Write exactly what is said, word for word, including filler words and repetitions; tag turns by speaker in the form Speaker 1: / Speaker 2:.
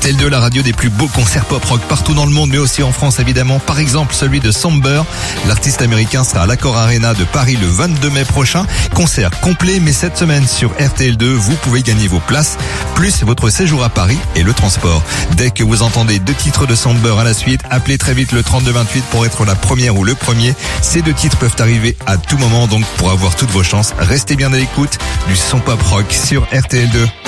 Speaker 1: R T L deux, la radio des plus beaux concerts pop-rock partout dans le monde, mais aussi en France évidemment. Par exemple, celui de Somber. L'artiste américain sera à l'Accor Arena de Paris le vingt-deux mai prochain. Concert complet, mais cette semaine sur R T L deux, vous pouvez gagner vos places, plus votre séjour à Paris et le transport. Dès que vous entendez deux titres de Somber à la suite, appelez très vite le trente-deux vingt-huit pour être la première ou le premier. Ces deux titres peuvent arriver à tout moment, donc pour avoir toutes vos chances, restez bien à l'écoute du son pop-rock sur R T L deux.